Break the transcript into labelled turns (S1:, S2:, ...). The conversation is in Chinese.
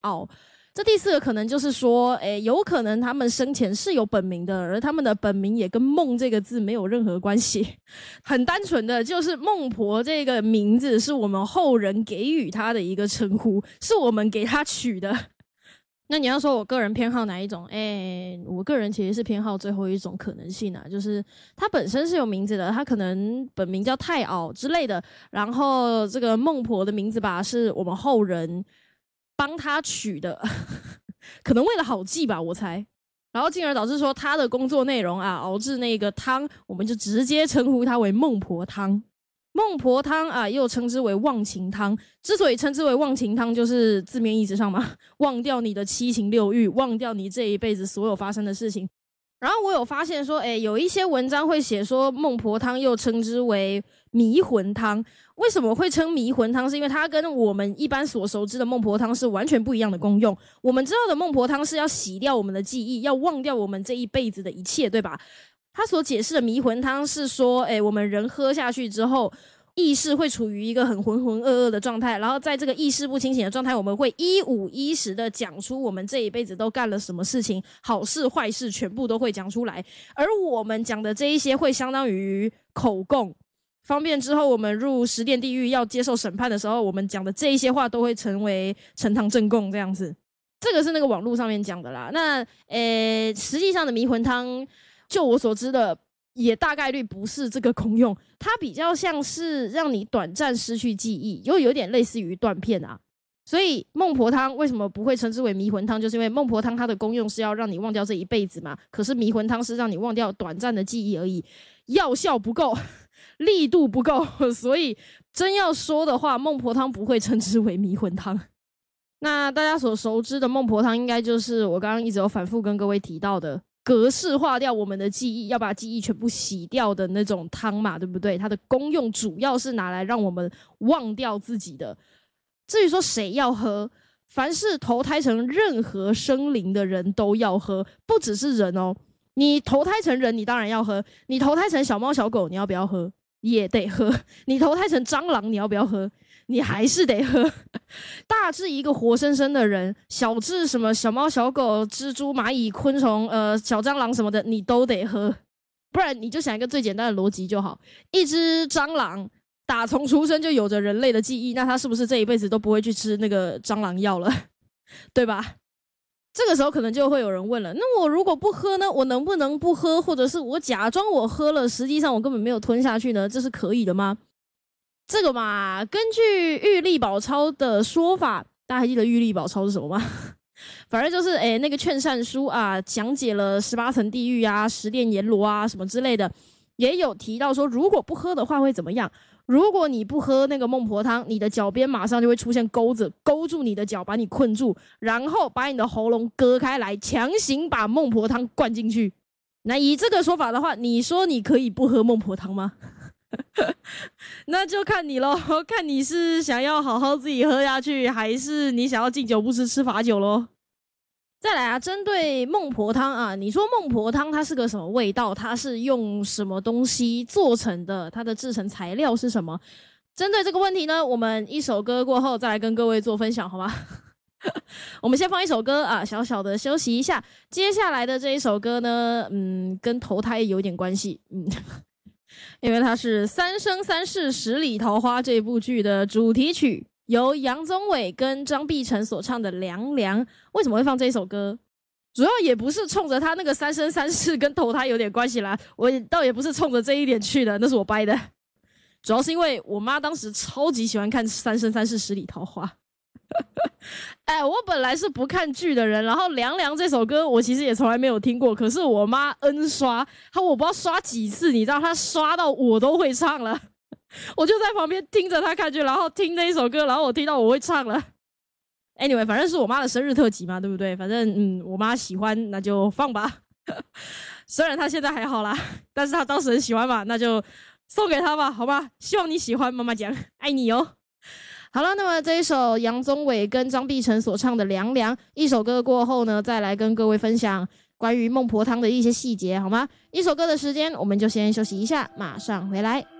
S1: 傲。这第4个可能就是说，有可能他们生前是有本名的，而他们的本名也跟孟这个字没有任何关系，很单纯的就是孟婆这个名字是我们后人给予她的一个称呼，是我们给她取的。那你要说我个人偏好哪一种？我个人其实是偏好最后一种可能性啊，就是他本身是有名字的，他可能本名叫太媪之类的，然后这个孟婆的名字吧是我们后人帮他取的，可能为了好记吧，我猜。然后进而导致说他的工作内容啊，熬制那个汤，我们就直接称呼他为孟婆汤。孟婆汤啊，又称之为忘情汤。之所以称之为忘情汤，就是字面意思上嘛，忘掉你的七情六欲，忘掉你这一辈子所有发生的事情。然后我有发现说，有一些文章会写说孟婆汤又称之为迷魂汤。为什么会称迷魂汤？是因为它跟我们一般所熟知的孟婆汤是完全不一样的功用。我们知道的孟婆汤是要洗掉我们的记忆，要忘掉我们这一辈子的一切，对吧？他所解释的迷魂汤是说，我们人喝下去之后，意识会处于一个很浑浑噩噩的状态，然后在这个意识不清醒的状态，我们会一五一十的讲出我们这一辈子都干了什么事情，好事坏事全部都会讲出来。而我们讲的这一些会相当于口供，方便之后我们入十殿地狱要接受审判的时候，我们讲的这一些话都会成为呈堂证供这样子。这个是那个网络上面讲的啦。那实际上的迷魂汤，就我所知的也大概率不是这个功用，它比较像是让你短暂失去记忆，又有点类似于断片啊。所以孟婆汤为什么不会称之为迷魂汤，就是因为孟婆汤它的功用是要让你忘掉这一辈子嘛，可是迷魂汤是让你忘掉短暂的记忆而已，药效不够，力度不够，所以真要说的话，孟婆汤不会称之为迷魂汤。那大家所熟知的孟婆汤应该就是我刚刚一直有反复跟各位提到的格式化掉我们的记忆，要把记忆全部洗掉的那种汤嘛，对不对？它的功用主要是拿来让我们忘掉自己的。至于说谁要喝，凡是投胎成任何生灵的人都要喝，不只是人哦。你投胎成人，你当然要喝；你投胎成小猫小狗，你要不要喝？也得喝。你投胎成蟑螂，你要不要喝？你还是得喝。大至一个活生生的人，小至什么小猫小狗、蜘蛛蚂蚁昆虫小蟑螂什么的，你都得喝。不然你就想一个最简单的逻辑就好，一只蟑螂打从出生就有着人类的记忆，那它是不是这一辈子都不会去吃那个蟑螂药了？对吧？这个时候可能就会有人问了，那我如果不喝呢？我能不能不喝？或者是我假装我喝了，实际上我根本没有吞下去呢？这是可以的吗？这个嘛，根据玉历宝钞的说法，大家还记得玉历宝钞是什么吗？反正就是那个劝善书啊，讲解了18层地狱啊、十殿阎罗啊什么之类的，也有提到说，如果不喝的话会怎么样？如果你不喝那个孟婆汤，你的脚边马上就会出现钩子，勾住你的脚，把你困住，然后把你的喉咙割开来，强行把孟婆汤灌进去。那以这个说法的话，你说你可以不喝孟婆汤吗？那就看你咯，看你是想要好好自己喝下去，还是你想要敬酒不吃吃罚酒咯。再来啊，针对孟婆汤啊，你说孟婆汤它是个什么味道？它是用什么东西做成的？它的制成材料是什么？针对这个问题呢，我们一首歌过后再来跟各位做分享，好吗？我们先放一首歌啊，小小的休息一下。接下来的这一首歌呢，跟投胎有点关系，因为它是《三生三世十里桃花》这部剧的主题曲。由杨宗纬跟张碧晨所唱的《凉凉》，为什么会放这一首歌？主要也不是冲着他那个三生三世跟投胎有点关系啦，我倒也不是冲着这一点去的，那是我掰的。主要是因为我妈当时超级喜欢看《三生三世十里桃花》。我本来是不看剧的人，然后《凉凉》这首歌我其实也从来没有听过，可是我妈 N 刷，我不知道刷几次，你知道她刷到我都会唱了。我就在旁边听着他看剧，然后听那一首歌，然后我听到我会唱了。Anyway， 反正是我妈的生日特辑嘛，对不对？反正我妈喜欢，那就放吧。虽然她现在还好啦，但是她当时很喜欢嘛，那就送给她吧，好吧？希望你喜欢，妈妈讲，爱你哦。好了，那么这一首杨宗纬跟张碧晨所唱的《凉凉》，一首歌过后呢，再来跟各位分享关于孟婆汤的一些细节，好吗？一首歌的时间，我们就先休息一下，马上回来。